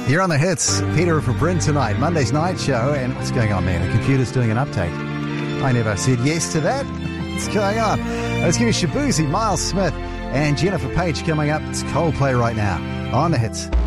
You're on the hits. Peter for Bryn tonight, Monday's night show. And what's going on, man? The computer's doing an update. I never said yes to that. What's going on? Let's give you Shabuzi, Miles Smith, and Jennifer Page coming up. It's Coldplay right now on the hits.